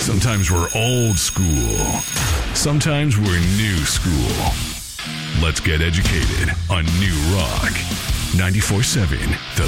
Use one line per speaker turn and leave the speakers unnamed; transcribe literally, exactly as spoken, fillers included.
Sometimes we're old school. Sometimes we're new school. Let's get educated on New Rock. ninety-four point seven The